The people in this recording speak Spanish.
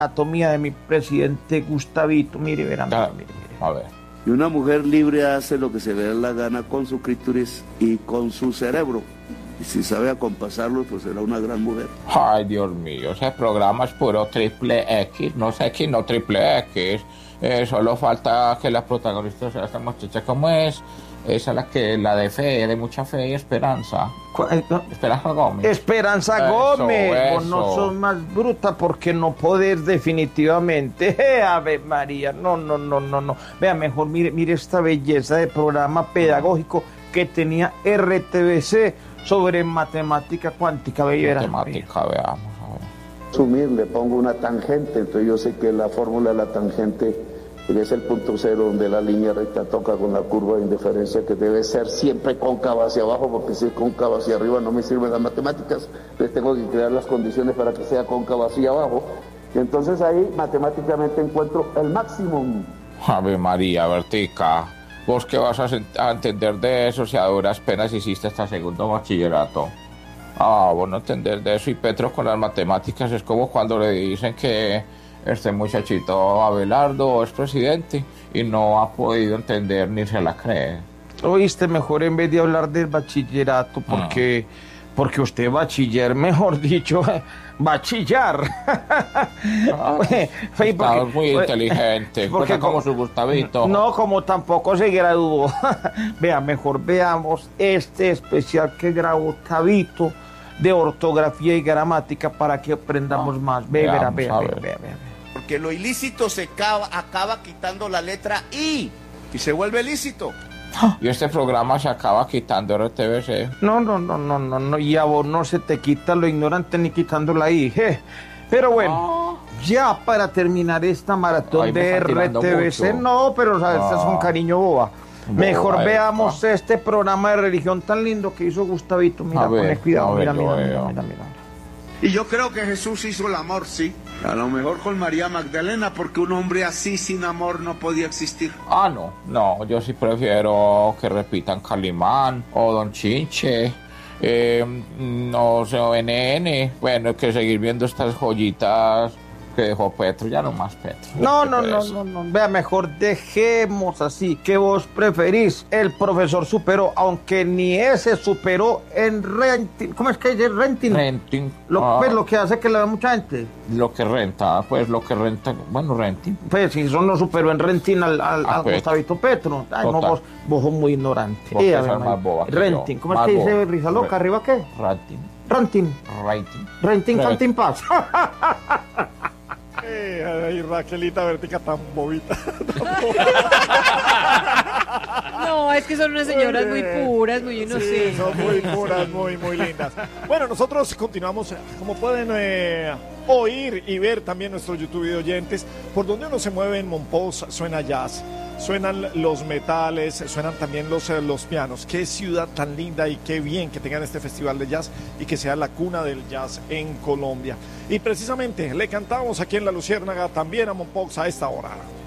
anatomía de mi presidente Gustavito. Mire, verán, mire. A ver. Y una mujer libre hace lo que se le da la gana con su clítoris y con su cerebro. Y si sabe acompasarlo, pues será una gran mujer. Ay, Dios mío, ese programa es puro triple X, no sé X, no triple X. Solo falta que la protagonista sea esta muchacha, ¿cómo es? Esa es la de fe, de mucha fe y esperanza. Esperanza Gómez. Esperanza Gómez. Vos no sos más bruta porque no podés definitivamente. Ave María, no. Vea, mejor mire esta belleza de programa pedagógico que tenía RTBC sobre matemática cuántica. Matemática, veamos. A ver. Sumir, le pongo una tangente, entonces yo sé que la fórmula de la tangente es el punto cero donde la línea recta toca con la curva de indiferencia, que debe ser siempre cóncava hacia abajo, porque si es cóncava hacia arriba no me sirven las matemáticas, entonces tengo que crear las condiciones para que sea cóncava hacia abajo, y entonces ahí matemáticamente encuentro el máximo. Ave María, Bertica, ¿vos qué vas a entender de eso si a duras penas hiciste hasta segundo bachillerato? Vos no entender de eso, y Petro con las matemáticas es como cuando le dicen que este muchachito Abelardo es presidente y no ha podido entender ni se la cree. Oíste, mejor en vez de hablar del bachillerato, porque usted bachiller, mejor dicho, bachillar. Está muy inteligente, porque como su Gustavito. No, como tampoco se graduó. Vea, mejor veamos este especial que grabó Gustavito de ortografía y gramática para que aprendamos más. Vea. Porque lo ilícito se acaba quitando la letra I y se vuelve lícito. Y este programa se acaba quitando RTBC. No, y a vos no se te quita lo ignorante ni quitando la I. Pero bueno, ya para terminar esta maratón de RTBC, no, pero ¿sabes? Es un cariño boba. Mejor veamos este programa de religión tan lindo que hizo Gustavito. Mira, poné cuidado, mira. Y yo creo que Jesús hizo el amor, sí. A lo mejor con María Magdalena, porque un hombre así sin amor no podía existir. No, yo sí prefiero que repitan Calimán o Don Chinche, no sé, NN. Bueno, que seguir viendo estas joyitas que dejó Petro, ya no más Petro. No. Vea, mejor dejemos así. ¿Qué vos preferís? El profesor superó, aunque ni ese superó en renting. ¿Cómo es que dice renting? Renting. Lo que hace que le vea mucha gente. Lo que renta, bueno, renting. Pues si eso no superó en renting al Gustavito Petro. Ay, no, vos sos muy ignorante. Vos sos más boba que renting. yo. ¿Cómo es que dice Risa Loca? ¿Arriba qué? Renting, Canting Paz. Ay, Raquelita Bertica tan bobita. No, es que son unas señoras muy puras, muy inocentes. Sí, son muy puras, muy lindas. Bueno, nosotros continuamos, como pueden oír y ver también nuestros YouTube video oyentes, por donde uno se mueve en Monpós suena jazz, suenan los metales, suenan también los pianos. Qué ciudad tan linda y qué bien que tengan este festival de jazz y que sea la cuna del jazz en Colombia. Y precisamente le cantamos aquí en La Luciérnaga también a Monpós a esta hora.